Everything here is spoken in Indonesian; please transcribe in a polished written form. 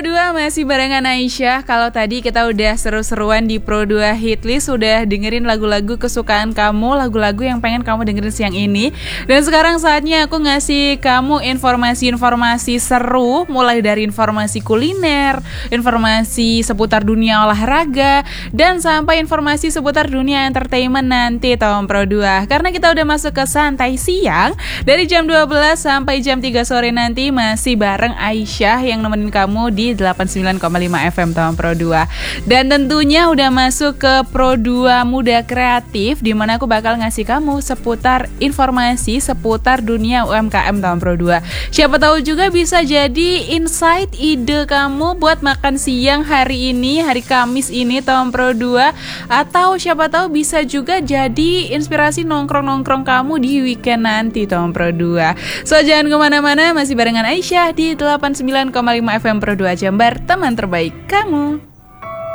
Pro 2 masih barengan Aisyah. Kalau tadi kita udah seru-seruan di Pro 2 Hitlist, sudah dengerin lagu-lagu kesukaan kamu, lagu-lagu yang pengen kamu dengerin siang ini. Dan sekarang saatnya aku ngasih kamu informasi-informasi seru, mulai dari informasi kuliner, informasi seputar dunia olahraga, dan sampai informasi seputar dunia entertainment nanti tahun Pro 2. Karena kita udah masuk ke santai siang, dari jam 12 sampai jam 3 sore nanti masih bareng Aisyah yang nemenin kamu di 89,5 FM tahun Pro 2. Dan tentunya udah masuk ke Pro 2 Muda Kreatif, di mana aku bakal ngasih kamu seputar informasi seputar dunia UMKM tahun Pro 2. Siapa tahu juga bisa jadi insight ide kamu buat makan siang hari ini, hari Kamis ini tahun Pro 2. Atau siapa tahu bisa juga jadi inspirasi nongkrong-nongkrong kamu di weekend nanti tahun Pro 2. So jangan kemana-mana, masih barengan Aisyah di 89,5 FM Pro 2 Jember, teman terbaik kamu.